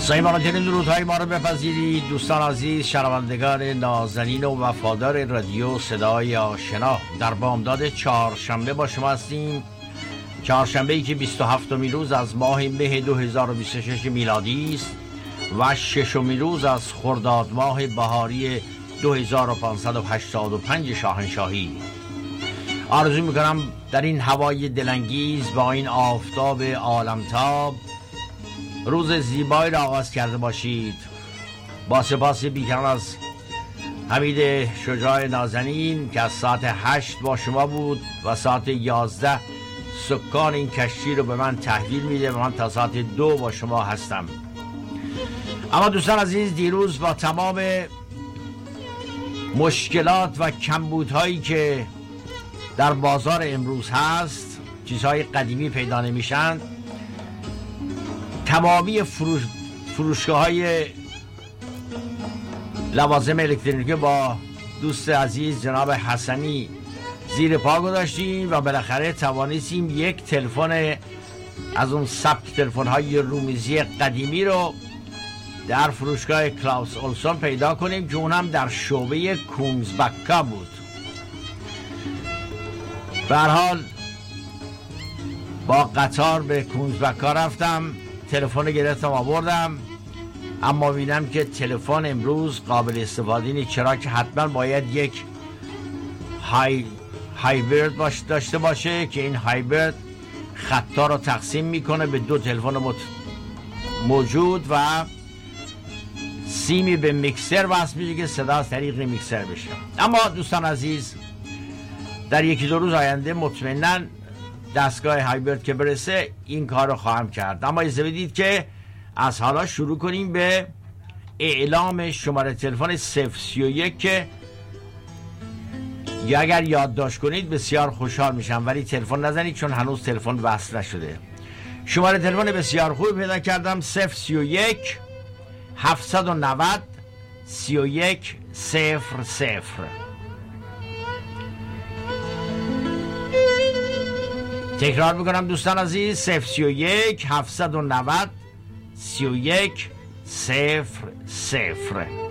سایمانترین درودهای ما رو بپذیرید دوستان عزیز، شنوندگان نازنین و وفادار رادیو صدای آشنا. در بامداد چهارشنبه با شما هستیم، چهارشنبه ای که 27مین روز از ماه مه 2026 میلادی است و ششمین روز از خرداد ماه بهاری 2585 شاهنشاهی. آرزو میکنم در این هوای دلانگیز با این آفتاب عالمتاب روز زیبایی را آغاز کرده باشید. با سپاس بیکران از حمید شجاع نازنین که از ساعت 8 با شما بود و ساعت 11 سکان این کشتی رو به من تحویل میده و من تا ساعت 2 با شما هستم. اما دوستان عزیز، دیروز با تمام مشکلات و کمبودهایی که در بازار امروز هست، چیزهای قدیمی پیدا نمیشن، تمامی فروشگاه‌های لوازم الکترونیکی با دوست عزیز جناب حسنی زیر پا گذاشتیم و بالاخره توانستیم یک تلفن از اون سبک تلفن‌های رومیزی قدیمی رو در فروشگاه کلاوس اولسون پیدا کنیم که اونم در شعبه کونگزبکا بود. به هر حال با قطار به کونگزبکا رفتم، تلفن گرفتم آوردم، اما بینم که تلفن امروز قابل استفاده نیست، چرا که حتما باید یک هایبرد داشته باشه که این هایبرد خطا رو تقسیم میکنه به دو تلفن موجود و سیمی به میکسر وصل میشه که صدا از طریق میکسر بشه. اما دوستان عزیز، در یکی دو روز آینده مطمئناً دستگاه هایبرد که برسه این کار رو خواهم کرد. اما اجازه بدید که از حالا شروع کنیم به اعلام شماره تلفن 031 که یا اگر یادداشت کنید بسیار خوشحال میشم، ولی تلفن نزنید چون هنوز تلفن وصل نشده. شماره تلفن بسیار خوب پیدا کردم، 031 790 31 00. تکرار میکنم دوستان عزیز، 031 790 31 00.